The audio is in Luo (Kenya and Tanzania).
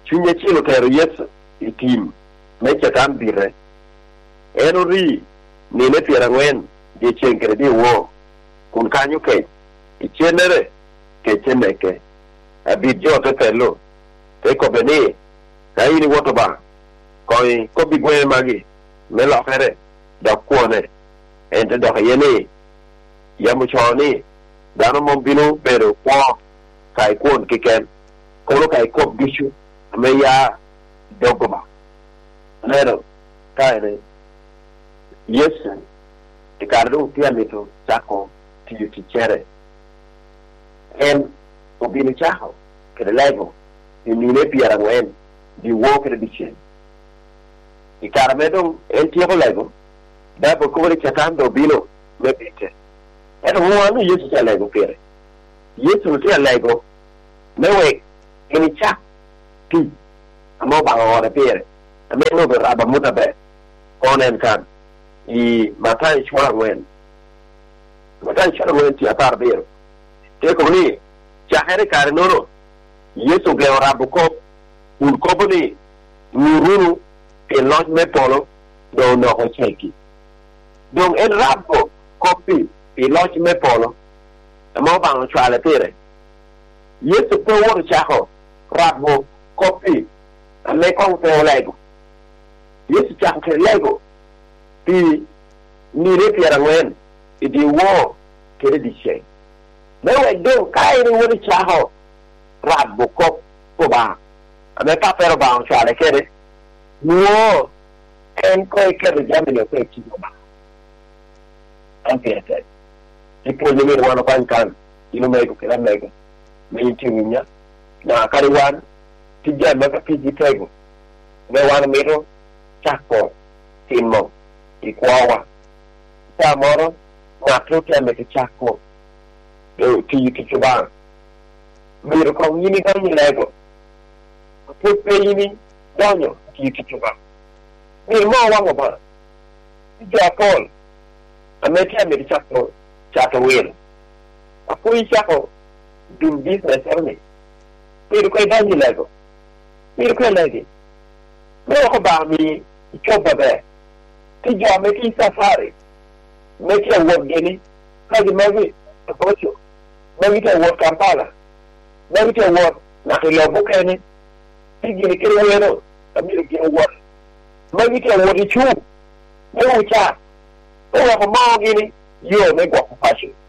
chunye chilo tero Yesu itim meche tambire enori nine piera ngwen di chengre di wo kun kanyu ke ichenere ke cheneke abidjo to telo te ko beni kaini woto ba koi ko bigwe magi melo kere da kuone ente do yene yamu choni dano mombino pero kwa kai kuon kiken kono kai ko bishu meya dogoba nero kaine Yesu ikardo piamito chako tiyu tichere en obino chaho kede lego nine piara ngwen di wo kede dichen ikarmedong en tiyo lego dabo kore chatando bino mebite en huanu Yesu cha lego pere Yesu cha lego mewe ini chak ti amo bangore pere ameno be raba mutabe konen kan i matai chwa ngwen ti atar bero te ko ni chahere kare nono Yesu ge rabu ko un ko ni nururu ke loj me polo do no ho cheki donc en rabu kopi e loj me polo amo bang chwa le pere Yesu ko wor chaho rabu kopi ame ko te lego Yesu chang ke lego ti ni re piera ngwen idi wo kere di che mewe do kai ni wori chaho rabu ko ba ame ka pero ba on chale kere wo en ko kere jamine ko ti ba anche te ti può venire wano kan ino mego kera mego me tingunya na kariwan ti jamma ka ti tego me wano mero chako timo ikwawa samoro ng'ato teme ke chako do ti kichuba miro ko yini ka lego to pe yini donyo ti kichuba mi mo wango ba Japol amete me chako chato wel apoy chako dum business erni miro ko danyi lego miro ko legi miro ko ba mi choba be ti jo me ki safari me ki work geni kaji magi apocho magi te work Kampala magi te work na kilo bukene ti gini kiri wero amiri gini work magi te work chu me ucha o ko mo gini yo me go fashion